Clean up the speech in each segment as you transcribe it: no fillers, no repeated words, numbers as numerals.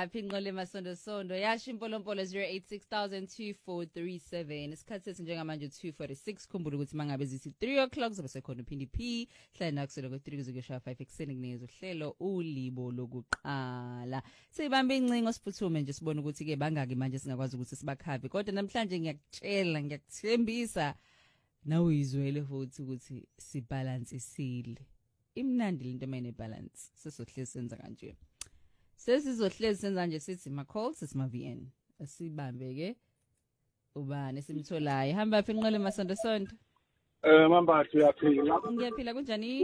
Phinqole Masondo yasho impolompolo 0860002437 isikhathi sethi njengamanje 2:46 khumbula ukuthi mangabe zithi 3 o'clock zobe sekhona uphindi P hlala kuselo ku3 kuzokushaya 5 ekseni kunikeza uhlelo ulibo lokuqala sibambe incingo siphuthume nje sibone ukuthi ke bangaki manje singakwazi ukuthi sibakhave kodwa namhlanje ngiyakutshela ngiyakuthembisa nawe izwele futhi ukuthi sibalansisile imnandi into mayine balance sesohlezi senza kanje sesizohlezi senza nje sithi ma calls sisima VN asibambe ke ubani simtholayo hamba Phinqole Masondo sonto mambathi uyaphila ngiyaphila kunjani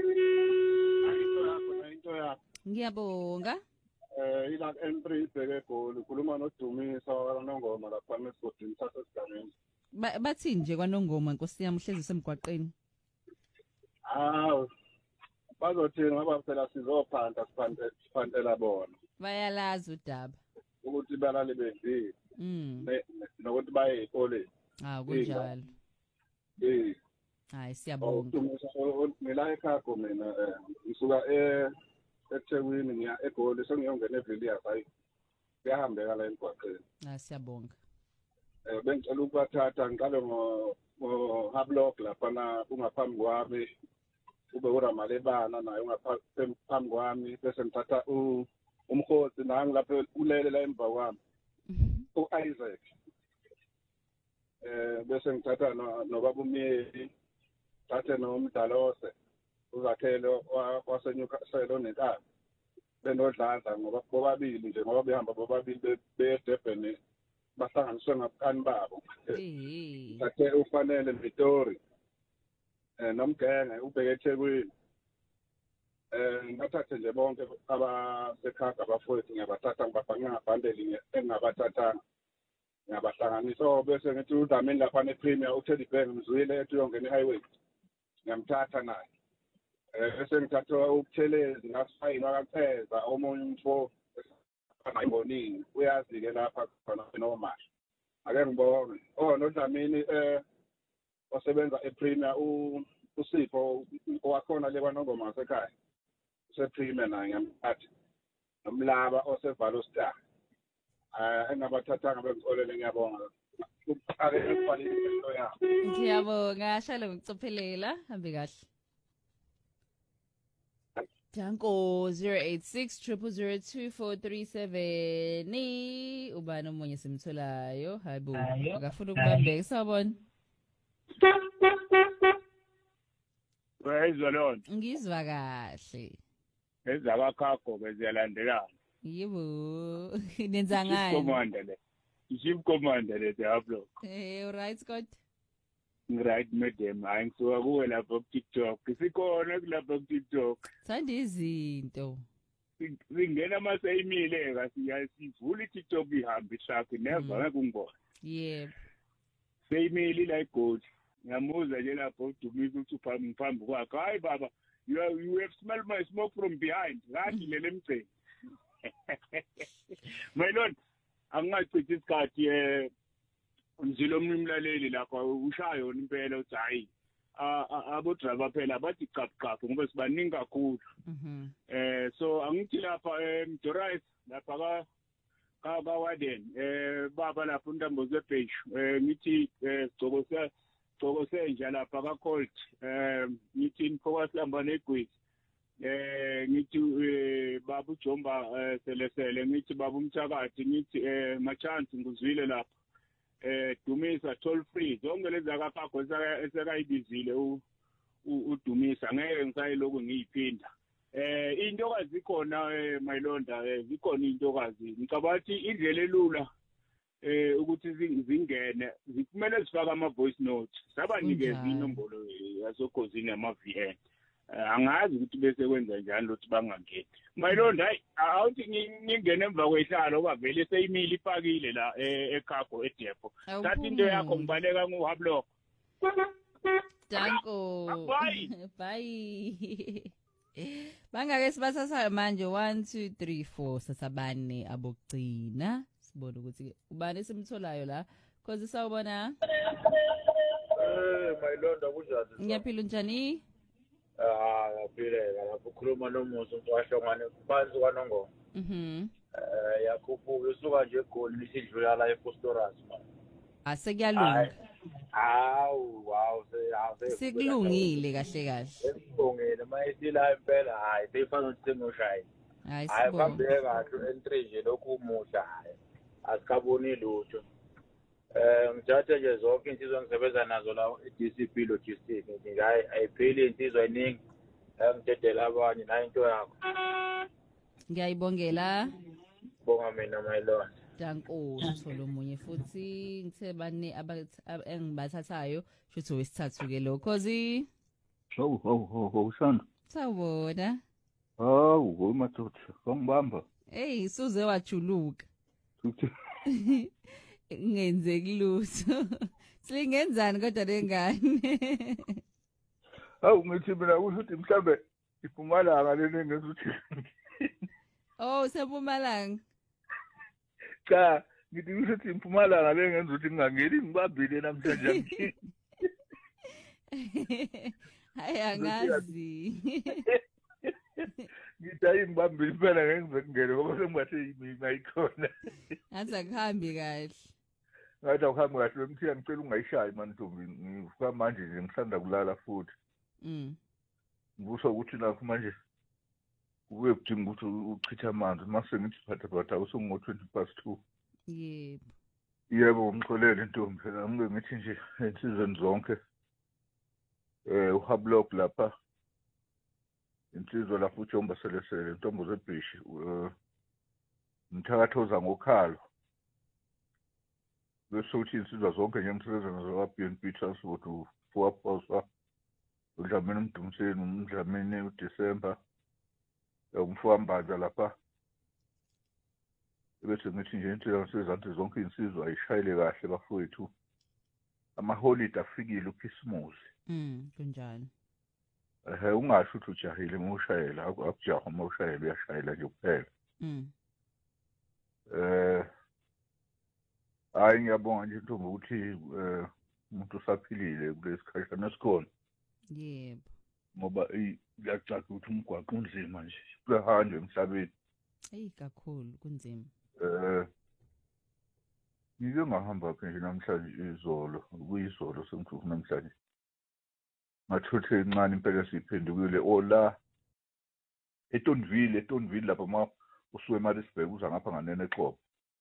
into yakho ngiyabonga ila entry ibheke egoli ukhuluma noDumisa kwaNongoma lapha eMesigodini sasesigangeni bathi nje kwaNongoma Nkosi yami uhlezi semgwaqeni bazothina ngoba phela sizophanda siphantela bona bayalazi udaba ukuthi balale bedlile nokuthi baye ezikoleni kunjalo hayi siyabonga mina ekhaya mina ngisuka eThekwini ngiya eGoli sengiyongena eVilliers hayi kuyahambeka la emgwaqeni siyabonga bengicela ukubathatha ngiqale ngo-Havelock lapha ungaphambi kwami ube uRamalebana naye ungaphambi kwami bese ngithatha umkhosi nangi lapho ulele la emva kwami uIsaac bese ngithatha nobaba uMyeni thathe noMdalose uzakhelo waseNewcastle onenkabi benodladla ngoba bobabili nje ngoba behamba bobabili beDurban bahlanganiswe ngabukani babo thathe ufanele Vitori nomgenge ubheke eThekwini ngathathe nje bonke abasekhaya abafowethu ngiyabathatha ngibabhanga ngabhandeli engingabathathanga ngiyabahlanganisa bese ngithi uDlamini lapha nePremier uTeddy Bang ngizwile ethi uyongena ehighway ngiyamthatha naye bese ngithatha uButhelezi ngasifayima kaCheza omunye umfo ayibonini uyazi ke lapha khona noMash ake ngibonge noDlamini osebenza ePremier uSipho owakhona le kwaNongoma ngasekhaya usePremier naye ngiyamthatha nomlaba osevalo star engabathathanga bengixolele ngiyabonga ake ngibhalile into yakho ngiyabonga shalo ngicophelela hambe kahle Danko 0860002437 ubani omunye simtholayo hayibo akafuna ukubambeka sawubona Wezwa lona ngizwa kahle ezabakhago beziyalandelana yebo nenza ngani Chief Commander le Diablo right Scott right madam angisuka kuwe lapha ku TikTok sikhona kulapha ku TikTok sande izinto singena masayimile kasiyasivula iTikTok ihamba ishakhe never ngekungibona yebo sayimile la iGold ngiyamuza nje lapho uDumisa uthi phambi kwakhe hayi baba you have smelled my smoke from behind ngathi lele emgceni my lord angachithi isikhathi ngizilo umlaleli lapha ushayo impela uthi hayi abo driver phela bathi qaphu ngoba sibaningi kakhulu so angithi lapha Mdorais lapha ka Warden baba lapha untambo zebhesh ngithi Gcoko senja lapha ka Colt ngithi infocus lamba negwisi ngithi baba uJomba selesele ngithi baba umthakathi ngithi machance nguzwile lapha Dumisa toll free zonke lezi akakho esekayibizile uDumisa ngeke ngisayiloko ngiyiphinda intokazi ikhona mayilonda zikhona intokazi ngicabathi indlela elula ukuthi zingene zikumele zifaka ama voice note sabanikeza inombolo yasokhosini yama VN angazi ukuthi bese kwenza njani lokuthi bangangeni mayilonda hayi awuthi ngingene emva kwehlalo kwavele seyimile ipakile la eCargo eDepot thatha into yakho ngibaleka nguHavelock Danko bye bangake sibasasa manje 1 2 3 4 sasabane abogcina sibona ukuthi ubani simtholayo la cause sawubona mayilonda kunjani ngiyaphila njani ngaphilela lapho ukhuluma nomusa umfahlongane phansi kwaNongoma yakhuphuka isuka nje eGoli lisidlula la ePostorus man. Asekuyalunga. Wow Sikulungile kahle kahle. Esibongile mayisila impela hayi seyifana ukuthi sengoshaya. Hayi Hayi sibonga. kuhambe kahle entry nje lokhu umuhla hayi. Asikaboni lutho. Ngithathe nje zonke insizwa ngisebenza nazo la eDCP Logistics nje hayi ayipheli insizwa eningi. Ngidedela abanye na into yakho. Ngiyayibongela. Bonga mina my lord. Dankosi uthola omunye futhi ngithe bani engibathathayo shothi wesithathu ke lo cause Shanda. sawubona. Hawu, madoda, ngibamba. Hey suze wajuluka. Ngenzeki lutho. Silingenzani kodwa lengane. Hawu ngithi mina ukuthi mhlambe iPhumalanga lena ngenza ukuthi Oh seMpumalanga. cha ngithi ukuthi iPhumalanga lena ngenza ukuthi ngingangeni ngibambile namhlanje. Hayi angazi. Ngithi ayingibambile impela ngeke ngingene ngoba sengibathe ngayikhona. Ngathi akuhambi kahle. Ngathi awuhambi kahle ngithiya ngicela ungayishayi manje Ntombi ngifika manje nje ngisanda kulala futhi. Ngibuso ukuthi nakho manje kube kudinga ukuthi uchitha amanzi mase ngithi phatha usungo 2:20. Yebo. Yebo ngixolele Ntombi phela ngike ngithi nje insizweni zonke uHablock lapha insizwa lapha uJomba Selesele Ntombo zeBhishi ngithakathoza ngokhalo bese uthi insizwa zonke nje emsebenzini nazo kaBNP Transport uFuaphosa uDlamini uMdumiseni uMdlamini uDisemba umfowambaza lapha bese ngithi nje insizwa sezansi zonke insizwa ayishayile kahle bafowethu amaholiday afikile uKhisimusi kunjani ungasho ukuthi ujahile uma ushayela akujaha uma ushayela uyashayela nje kuphela hayi ngiyabonga nje Ntombi ukuthi umuntu usaphilile kulesi khashana esikhona yebo ngoba kuyacaca ukuthi umgwaqo unzima nje kuyahanjwa emhlabeni hey kakhulu kunzima ngike ngahamba nje namhlanje izolo kuyizolo sengithuka namhlanje ngathothe incane impela siphendukile ola eTonville lapha ma usuke eMaritzburg uza ngapha nganene Exhobo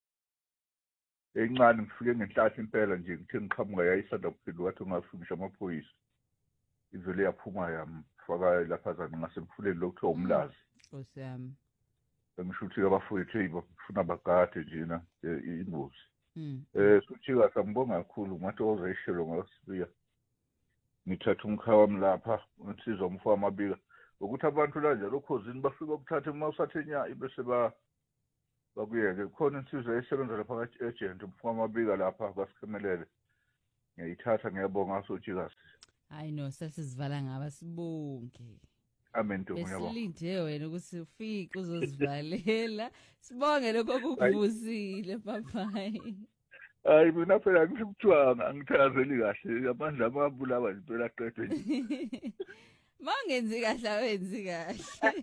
encane ngifike ngenhlahla impela nje ngithe ngiqhamuka yayisanda kuphenduka wathi ungafikisha amaphoyisa ivele yaphuma yamfaka lapha zana ngasemfuleni lokuthiwa umlazi Nkosi yami ngisho ukuthi abafowethu bafuna bagade njena ingozi suthika sambonga kakhulu ngathi ozayishelo ngasibiya ngithatha umkha wami lapha unsizwa umfo wamabika ukuthi abantu la nje lokhozini bafika ukuthatha uma usathenya ibese bakuyeke khona insizwa esebenza lapha ka-agent umfo wamabika lapha kwasikhemelele ngiyayithatha ngiyabonga sothikasi hayi no sesizivala ngaba sibonke amen Ntombi ngiyabonga esilinde wena ukuthi ufike uzozivalela sibonge lokho kukuvusile papayi hayi mina phela ngisho kuthiwa angithakazeli kahle amandla amabulawa impela aqedwe nje mangenzi kahle awenzi kahle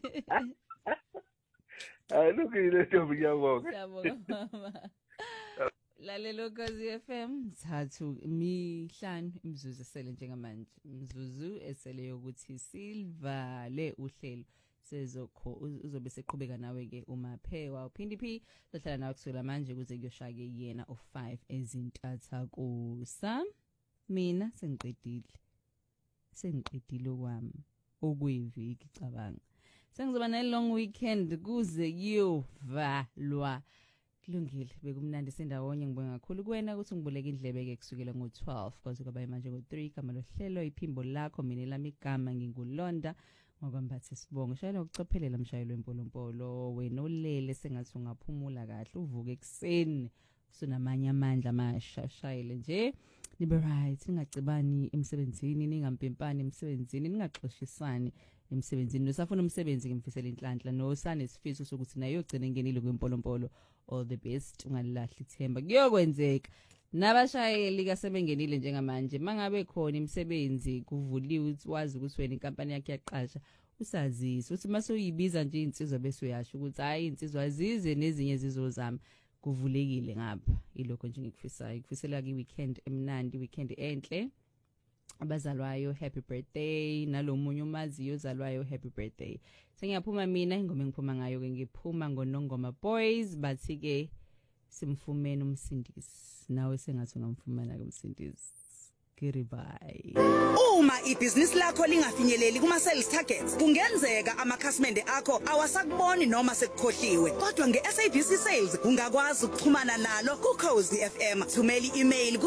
hayi lokile Ntombi ngiyabonga siyabonga mama lalela Ukhozi FM 3:5 imzuzu esele njengamanje imzuzu esele yokuthi silvale uhlelo uzobe seqhubeka nawe ke uMaphewa uphindi phi sohlala nawe kusukela manje kuze kuyoshaya yena o5 ezintatha kusa mina sengiqedile kwami okuyiviki cabanga sengizoba ne long weekend kuze kuyovalwa kulungile bekumnandi sendawonye ngibonga kakhulu kuwena ukuthi ngiboleka indlebe ke kusukela ngo12 kwaze kwaba manje ngo3 kama lohlelo iphimbo lakho mina lami igama ngingulonda ngokwambathi sibonga shayela ukucophelela mshayelo wempolompolo wena ulele sengathi ungaphumula kahle uvuke ekseni usunamanye amandla amasha shayele nje nibe right ningacibani emsebenzini ningampempani emsebenzini ningaxoshisani emsebenzini nosafuna umsebenzi ngimfisela inhlanhla nosanesifiso sokuthi nayo yogcina ngenile kwempolompolo all the best ungalahli ithemba kuyokwenzeka nabashayeli kasebengenile njengamanje mangabe khona imisebenzi kuvuliwe wazi ukuthi wena inkampani yakhe yaqasha usazise uthi mase uyibiza nje insizwa bese uyasho ukuthi hayi insizwa azize nezinye zizozama kuvulekile ngapha ilokho nje ngikufisayo kufisela ki weekend emnandi weekend enhle abazalwayo happy birthday nalomunye umaziyo ozalwayo happy birthday sengiyaphuma mina ingoma engiphuma ngayo ke ngiphuma ngoNongoma Boys bathi ke simfumene umsindisi nawe sengathi ungamfumana ke umsindisi goodbye. Uma ibhizinisi lakho lingafinyeleli kuma sales targets kungenzeka amakhasimende akho awasakuboni noma sekukhohliwe kodwa ngeSABC Sales ungakwazi ukuxhumana nalo kuCozi FM thumela i-email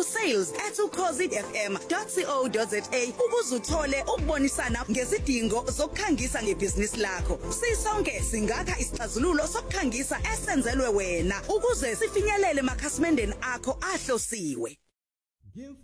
kusales@cozifm.co.za ukuze uthole ukubonisana ngezidingo zokukhangisa ngebhizinisi lakho sisonke singakha isixazululo sokukhangisa esenzelwe wena ukuze sifinyelele emakhasimendeni akho ahlosiwe.